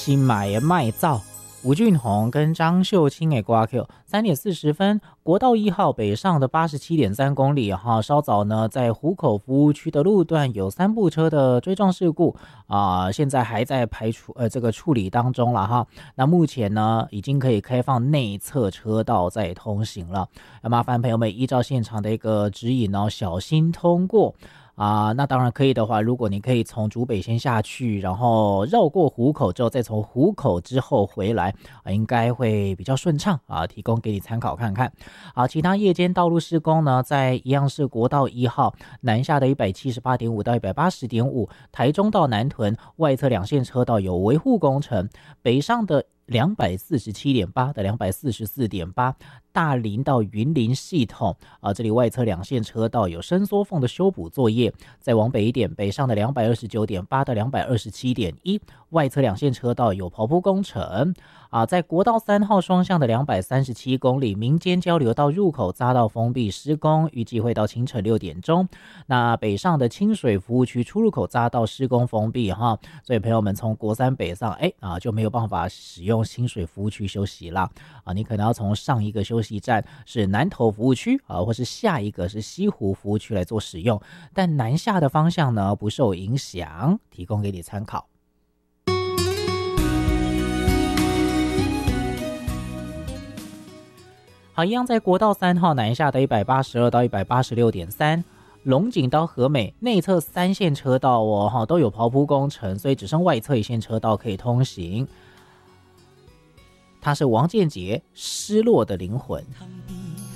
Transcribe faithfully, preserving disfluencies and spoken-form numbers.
新买的麦造。吴俊宏跟张秀清的歌曲，三点四十分，国道一号北上的八十七点三公里哈，稍早呢在湖口服务区的路段有三部车的追撞事故啊、呃，现在还在排除呃这个处理当中了哈。那目前呢已经可以开放内侧车道在通行了，要麻烦朋友们依照现场的一个指引哦，小心通过。啊、呃，那当然可以的话，如果你可以从竹北先下去，然后绕过湖口之后，再从湖口之后回来，啊、呃，应该会比较顺畅啊，提供给你参考看看。啊，其他夜间道路施工呢，在一样是国道一号南下的一百七十八点五到一百八十点五，台中到南屯外侧两线车道有维护工程，北上的两百四十七点八到两百四十四点八，大林到云林系统啊，这里外侧两线车道有伸缩缝的修补作业。再往北一点，北上的两百二十九点八到两百二十七点一，外侧两线车道有刨铺工程啊。在国道三号双向的两百三十七公里，民间交流道入口匝道封闭施工，预计会到清晨六点钟。那北上的清水服务区出入口匝道施工封闭哈，所以朋友们从国三北上，哎啊就没有办法使用清水服务区休息啦啊，你可能要从上一个休息站是南投服务区啊，或是下一个是西湖服务区来做使用，但南下的方向呢不受影响，提供给你参考。好，一样在国道三号南下的一百八十二到一百八十六点三，龙井到和美内侧三线车道哦，都有刨铺工程，所以只剩外侧一线车道可以通行。它是王建杰失落的灵魂。